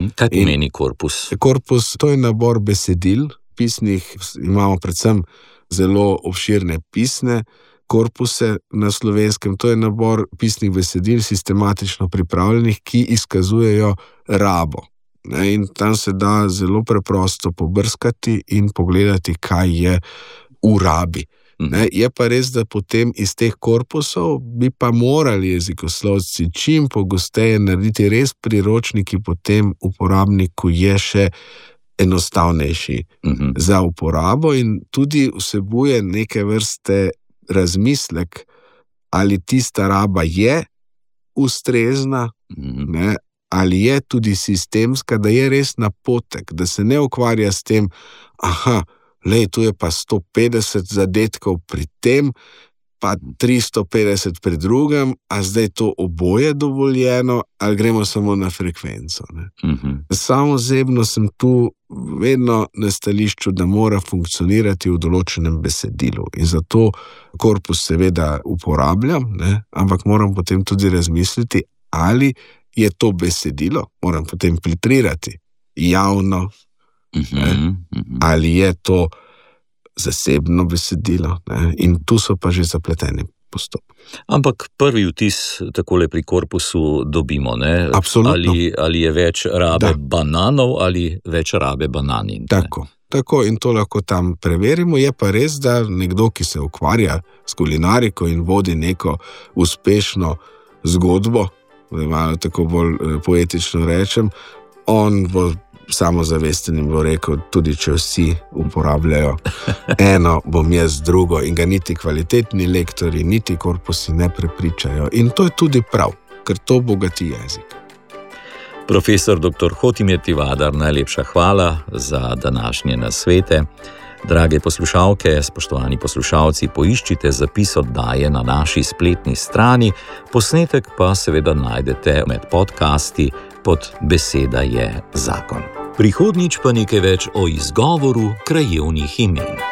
Kaj pomeni korpus? Korpus, to je nabor besedil, pisnih, imamo predvsem zelo obširne pisne korpuse na slovenskem, to je nabor pisnih besedil sistematično pripravljenih, ki izkazujejo rabo. In tam se da zelo preprosto pobrskati in pogledati, kaj je v rabi. Je pa res, da potem iz teh korpusov bi pa morali jezikoslovci čim pogosteje narediti res priročniki, potem uporabniku je še enostavnejši za uporabo in tudi vsebuje neke vrste razmislek, ali tista raba je ustrezna, ali je tudi sistemska, da je res napotek, da se ne ukvarja s tem, tu je pa 150 zadetkov pri tem, pa 350 pri drugem, a zdaj to oboje dovoljeno, ali gremo samo na frekvenco. Samozebno sem tu vedno na stališču, da mora funkcionirati v določenem besedilu in zato korpus seveda uporabljam, ampak moram potem tudi razmisliti, ali je to besedilo, moram potem filtrirati javno, ali je to zasebno besedilo, in tu so pa že zapleteni postopki. Ampak prvi vtis takole pri korpusu dobimo, ne? Absolutno. Ali je več rabe bananov ali več rabe bananin. Tako in to lahko tam preverimo. Je pa res, da nekdo, ki se ukvarja s kulinariko in vodi neko uspešno zgodbo, da malo tako bolj poetično rečem, on bo samozavesten in bo rekel, tudi če vsi uporabljajo eno, bom jaz drugo, in ga niti kvalitetni lektori, niti korpusi ne prepričajo. In to je tudi prav, ker to bogati jezik. Profesor dr. Hotimir Tivadar, najlepša hvala za današnje nasvete. Drage poslušalke, spoštovani poslušalci, poiščite zapis oddaje na naši spletni strani, posnetek pa seveda najdete med podcasti pod Beseda je zakon. Prihodnjič pa nekaj več o izgovoru krajevnih imen.